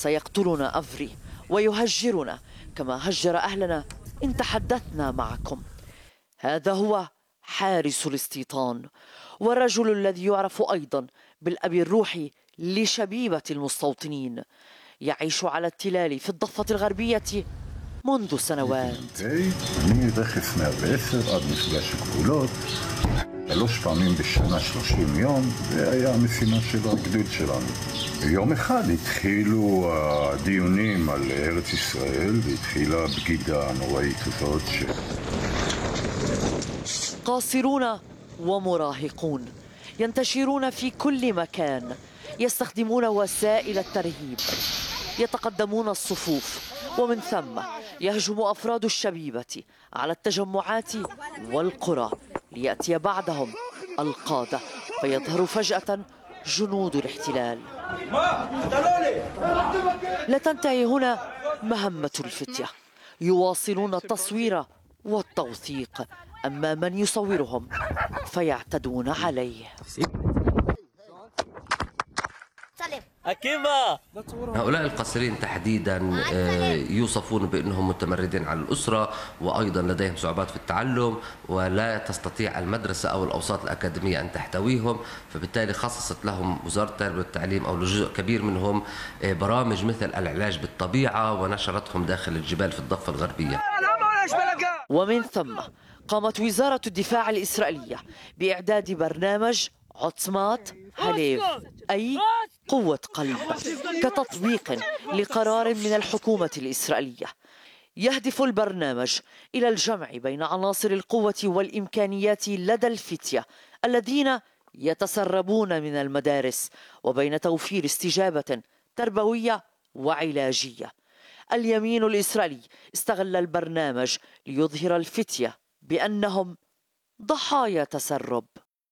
سيقتلنا أفري ويهجرنا كما هجر أهلنا إن تحدثنا معكم. هذا هو حارس الاستيطان، والرجل الذي يعرف أيضا بالأب الروحي لشبيبة المستوطنين، يعيش على التلال في الضفة الغربية منذ سنوات. מרכס 110 עד מפגש הגבולות, 3 פעמים בשנה 30 יום, זה היה המשימה של הגדוד שלנו. יום אחד התחילו הדיונים על ארץ ישראל, והתחילה הבגידה הנוראית הזאת قاصرون ومراهقون ينتشرون في كل مكان، يستخدمون وسائل الترهيب، يتقدمون الصفوف، ومن ثم يهجم أفراد الشبيبة على التجمعات والقرى ليأتي بعدهم القادة، فيظهر فجأة جنود الاحتلال. لا تنتهي هنا مهمة الفتية، يواصلون التصوير والتوثيق، أما من يصورهم فيعتدون عليه. هؤلاء القاصرين تحديدا يوصفون بأنهم متمردين على الأسرة، وأيضا لديهم صعوبات في التعلم، ولا تستطيع المدرسة أو الأوساط الأكاديمية أن تحتويهم، فبالتالي خصصت لهم وزارة التربية والتعليم أو لجزء كبير منهم برامج مثل العلاج بالطبيعة، ونشرتهم داخل الجبال في الضفة الغربية. ومن ثم قامت وزارة الدفاع الإسرائيلية بإعداد برنامج عصمات هليف، أي قوة قلب، كتطبيق لقرار من الحكومة الإسرائيلية. يهدف البرنامج إلى الجمع بين عناصر القوة والإمكانيات لدى الفتية الذين يتسربون من المدارس، وبين توفير استجابة تربوية وعلاجية. اليمين الإسرائيلي استغل البرنامج ليظهر الفتية بأنهم ضحايا تسرب.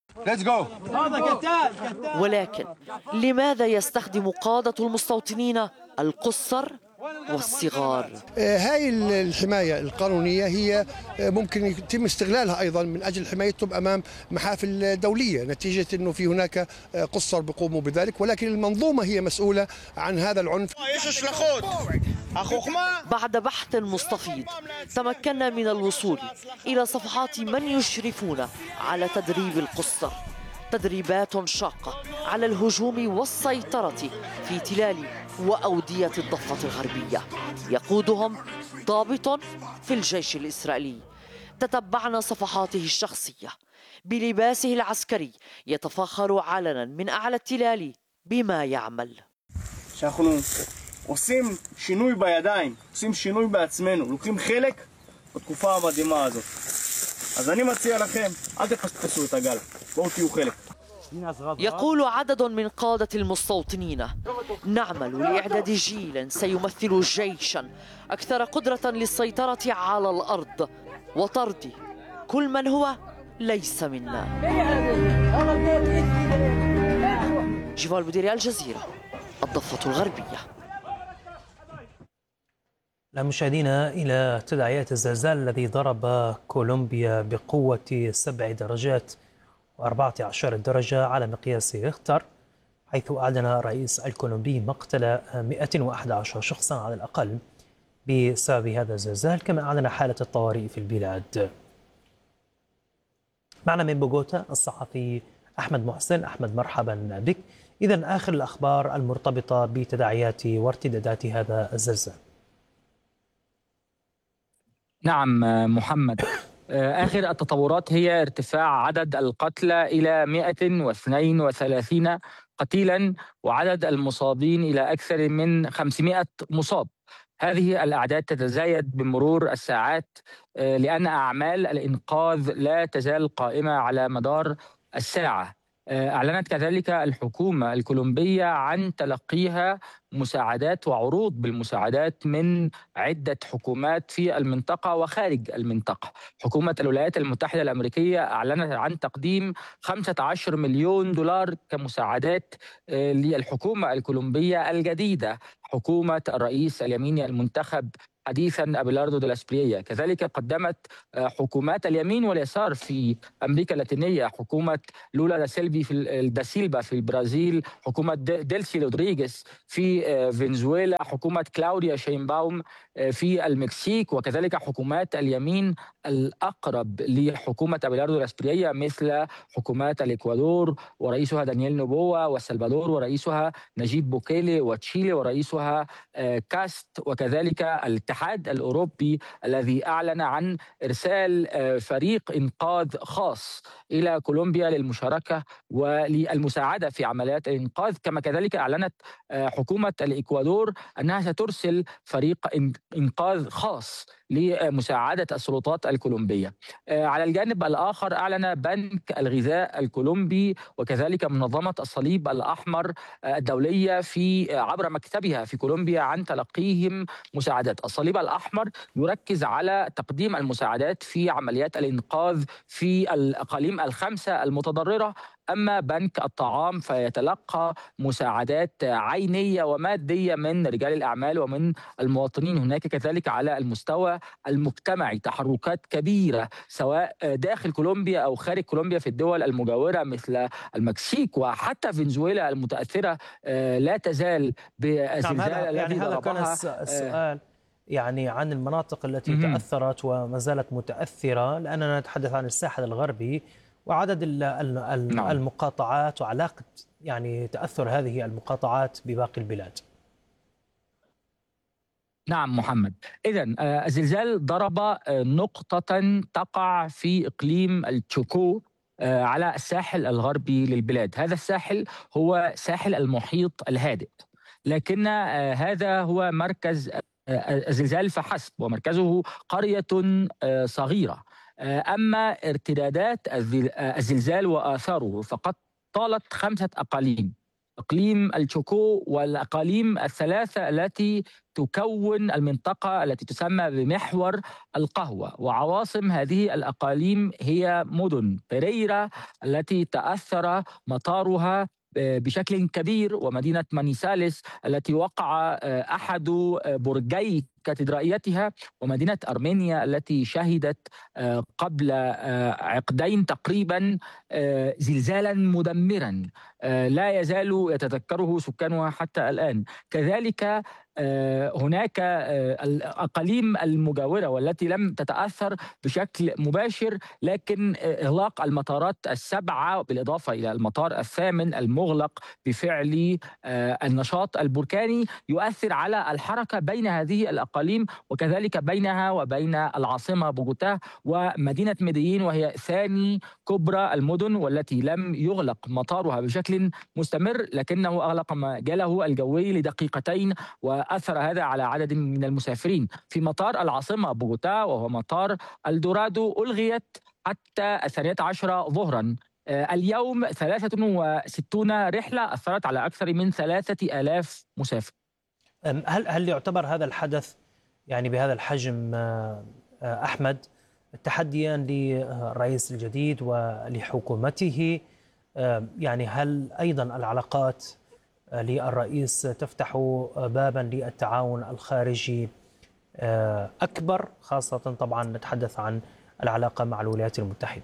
ولكن لماذا يستخدم قادة المستوطنين القُصّر والصغار؟ هاي الحماية القانونية هي ممكن يتم استغلالها أيضا من أجل حمايتهم أمام محافل دولية، نتيجة أنه في هناك قُصّر بيقوموا بذلك، ولكن المنظومة هي مسؤولة عن هذا العنف. بعد بحث مستفيض تمكنا من الوصول إلى صفحات من يشرفون على تدريب القُصّر، تدريبات شاقة على الهجوم والسيطرة في تلال وأودية الضفة الغربية، يقودهم ضابط في الجيش الإسرائيلي. تتبعنا صفحاته الشخصية بلباسه العسكري، يتفاخر علنا من أعلى التلال بما يعمل. עושים שינוי בידיים, עושים שינוי בעצמנו, לוקחים חלק בתקופה המדהימה הזאת. אז אני מציע לכם, אל תפספסו את הגל, בואו תהיו חלק. يقول عدد من قادة المستوطنين: نعمل لإعداد جيل سيمثل جيشا أكثر قدرة للسيطرة على الأرض وطرد كل من هو ليس منا. جيفال بوديري، الجزيرة، الضفة الغربية. مشاهدينا، إلى تداعيات الزلزال الذي ضرب كولومبيا بقوة 7 درجات و14 درجة على مقياس ريختر، حيث أعلن الرئيس الكولومبي مقتل 111 شخصا على الأقل بسبب هذا الزلزال، كما أعلن حالة الطوارئ في البلاد. معنا من بوغوتا الصحفي أحمد محسن. أحمد، مرحبا بك. إذن آخر الأخبار المرتبطة بتداعيات وارتدادات هذا الزلزال. نعم محمد، آخر التطورات هي ارتفاع عدد القتلى إلى 132 قتيلا، وعدد المصابين إلى أكثر من 500 مصاب. هذه الأعداد تتزايد بمرور الساعات، لأن أعمال الإنقاذ لا تزال قائمة على مدار الساعة. أعلنت كذلك الحكومة الكولومبية عن تلقيها مساعدات وعروض بالمساعدات من عدة حكومات في المنطقة وخارج المنطقة. حكومة الولايات المتحدة الأمريكية أعلنت عن تقديم 15 مليون دولار كمساعدات للحكومة الكولومبية الجديدة، حكومة الرئيس اليميني المنتخب حديثا أبيلاردو دي لاسبريا. كذلك قدمت حكومات اليمين واليسار في أمريكا اللاتينية، حكومة لولا دا سيلفا في البرازيل، حكومة ديلسي رودريغيز في فنزويلا، حكومة كلاوديا شينباوم في المكسيك، وكذلك حكومات اليمين الأقرب لحكومة أبيلاردو دي لاسبريا مثل حكومات الإكوادور ورئيسها دانييل نوبوا، والسلفادور ورئيسها نجيب بوكيلي، وتشيلي ورئيسها كاست، وكذلك الاتحاد الأوروبي الذي أعلن عن إرسال فريق إنقاذ خاص إلى كولومبيا للمشاركة وللمساعدة في عمليات الإنقاذ. كما كذلك أعلنت حكومة الإكوادور أنها سترسل فريق إنقاذ خاص لمساعدة السلطات الكولومبية. على الجانب الآخر أعلن بنك الغذاء الكولومبي وكذلك منظمة الصليب الأحمر الدولية عبر مكتبها في كولومبيا عن تلقيهم مساعدات. الصليب الأحمر يركز على تقديم المساعدات في عمليات الإنقاذ في الأقاليم الخمسة المتضررة، أما بنك الطعام فيتلقى مساعدات عينية ومادية من رجال الأعمال ومن المواطنين. هناك كذلك على المستوى المجتمعي تحركات كبيرة سواء داخل كولومبيا أو خارج كولومبيا في الدول المجاورة مثل المكسيك وحتى فنزويلا المتأثرة لا تزال بالزلزال الذي هذا كان ضربها. السؤال يعني عن المناطق التي تأثرت وما زالت متأثرة، لأننا نتحدث عن الساحل الغربي وعدد المقاطعات وعلاقة يعني تأثر هذه المقاطعات بباقي البلاد. نعم محمد، إذن الزلزال ضرب نقطة تقع في إقليم التشوكو على الساحل الغربي للبلاد. هذا الساحل هو ساحل المحيط الهادئ، لكن هذا هو مركز الزلزال فحسب، ومركزه قرية صغيرة. أما ارتدادات الزلزال وآثاره فقد طالت 5 أقاليم: إقليم التشوكو والأقاليم الثلاثة التي تكون المنطقة التي تسمى بمحور القهوة. وعواصم هذه الأقاليم هي مدن بيريرا التي تأثر مطارها بشكل كبير، ومدينة مانيسالس التي وقع أحد برجي كاتدرائيتها، ومدينة أرمينيا التي شهدت قبل عقدين تقريبا زلزالا مدمرا لا يزال يتذكره سكانها حتى الآن. كذلك هناك الأقاليم المجاورة والتي لم تتأثر بشكل مباشر، لكن إغلاق المطارات ال7 بالإضافة إلى المطار الثامن المغلق بفعل النشاط البركاني يؤثر على الحركة بين هذه الأقاليم، وكذلك بينها وبين العاصمة بوغوتا ومدينة ميديين، وهي ثاني كبرى المدن والتي لم يغلق مطارها بشكل مستمر، لكنه أغلق مجاله الجوي لدقيقتين، وأثر هذا على عدد من المسافرين. في مطار العاصمة بوغوتا وهو مطار الدورادو ألغيت حتى 12 ظهرا. اليوم 63 رحلة أثرت على أكثر من 3000 مسافر. هل يعتبر هذا الحدث يعني بهذا الحجم أحمد تحديا للرئيس الجديد ولحكومته؟ يعني هل أيضا العلاقات للرئيس تفتح بابا للتعاون الخارجي أكبر، خاصة طبعا نتحدث عن العلاقة مع الولايات المتحدة؟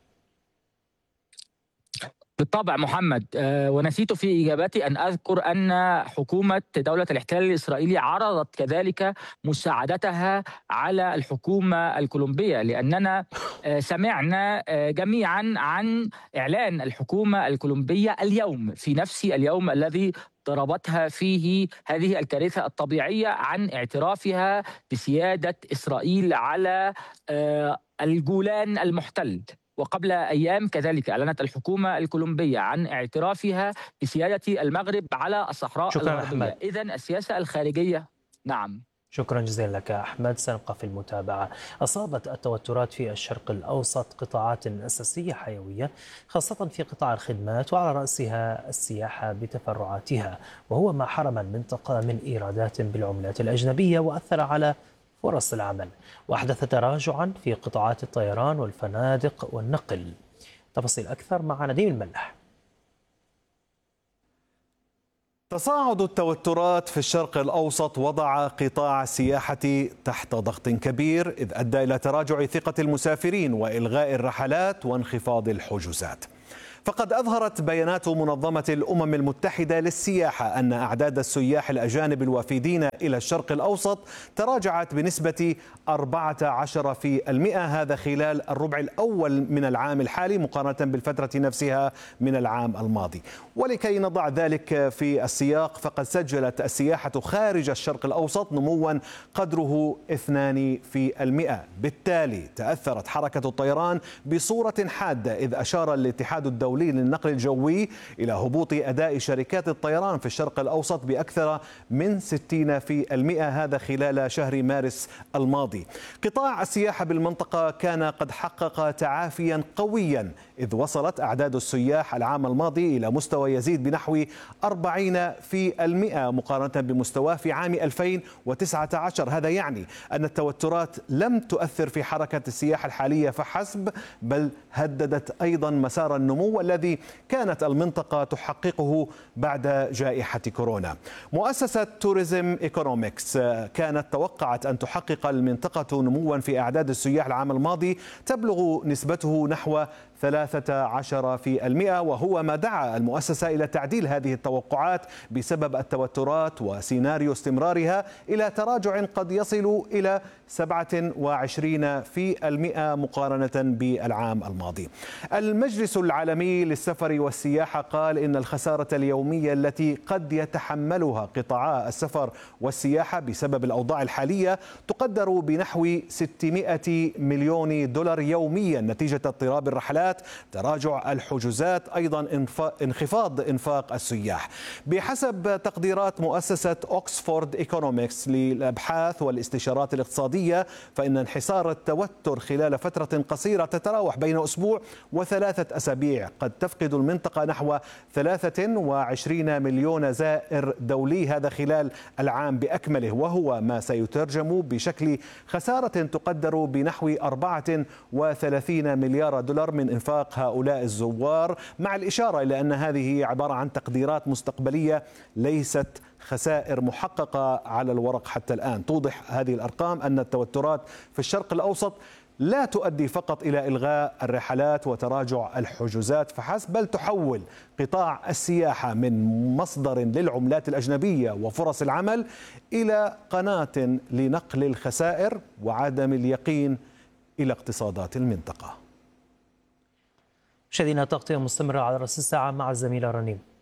بالطبع محمد، ونسيت في إجابتي أن أذكر أن حكومة دولة الاحتلال الإسرائيلي عرضت كذلك مساعدتها على الحكومة الكولومبية، لأننا سمعنا جميعا عن إعلان الحكومة الكولومبية اليوم في نفس اليوم الذي ضربتها فيه هذه الكارثة الطبيعية عن اعترافها بسيادة إسرائيل على الجولان المحتل. وقبل أيام كذلك أعلنت الحكومة الكولومبية عن اعترافها بسيادة المغرب على الصحراء الغربية. إذن السياسة الخارجية. نعم، شكرا جزيلا لك أحمد، سنبقى في المتابعة. أصابت التوترات في الشرق الأوسط قطاعات أساسية حيوية، خاصة في قطاع الخدمات وعلى رأسها السياحة بتفرعاتها، وهو ما حرم المنطقة من إيرادات بالعملات الأجنبية وأثر على فرص العمل، وأحدث تراجعا في قطاعات الطيران والفنادق والنقل. تفاصيل أكثر مع نديم الملاح. تصاعد التوترات في الشرق الأوسط وضع قطاع السياحة تحت ضغط كبير، إذ أدى إلى تراجع ثقة المسافرين وإلغاء الرحلات وانخفاض الحجوزات. فقد أظهرت بيانات منظمة الأمم المتحدة للسياحة أن أعداد السياح الأجانب الوافدين إلى الشرق الأوسط تراجعت بنسبة 14%، هذا خلال الربع الأول من العام الحالي مقارنة بالفترة نفسها من العام الماضي. ولكي نضع ذلك في السياق، فقد سجلت السياحة خارج الشرق الأوسط نموا قدره 2%. بالتالي تأثرت حركة الطيران بصورة حادة، إذ أشار الاتحاد الدولي للنقل الجوي إلى هبوط أداء شركات الطيران في الشرق الأوسط بأكثر من 60%، هذا خلال شهر مارس الماضي. قطاع السياحة بالمنطقة كان قد حقق تعافيا قويا، إذ وصلت أعداد السياح العام الماضي إلى مستوى يزيد بنحو 40% مقارنة بمستواه في عام 2019. هذا يعني أن التوترات لم تؤثر في حركة السياحة الحالية فحسب، بل هددت أيضا مسار النمو الذي كانت المنطقة تحققه بعد جائحة كورونا. مؤسسة توريزم ايكونومكس كانت توقعت أن تحقق المنطقة نموا في أعداد السياح العام الماضي تبلغ نسبته نحو 13%، وهو ما دعا المؤسسة إلى تعديل هذه التوقعات بسبب التوترات وسيناريو استمرارها إلى تراجع قد يصل إلى 27% مقارنة بالعام الماضي. المجلس العالمي للسفر والسياحة قال إن الخسارة اليومية التي قد يتحملها قطاعا السفر والسياحة بسبب الأوضاع الحالية تقدر بنحو 600 مليون دولار يوميا، نتيجة اضطراب الرحلات، تراجع الحجوزات، أيضا انخفاض إنفاق السياح. بحسب تقديرات مؤسسة أوكسفورد إيكونومكس للأبحاث والاستشارات الاقتصادية، فإن انحسار التوتر خلال فترة قصيرة تتراوح بين أسبوع و3 أسابيع قد تفقد المنطقة نحو 23 مليون زائر دولي، هذا خلال العام بأكمله، وهو ما سيترجم بشكل خسارة تقدر بنحو 34 مليار دولار من إنفاق هؤلاء الزوار، مع الإشارة إلى أن هذه عبارة عن تقديرات مستقبلية ليست خسائر محققة على الورق حتى الآن. توضح هذه الأرقام أن التوترات في الشرق الأوسط لا تؤدي فقط إلى إلغاء الرحلات وتراجع الحجوزات فحسب، بل تحول قطاع السياحة من مصدر للعملات الأجنبية وفرص العمل إلى قناة لنقل الخسائر وعدم اليقين إلى اقتصادات المنطقة. مشاهدينا، تغطية مستمرة على رأس الساعة مع الزميلة رنيم.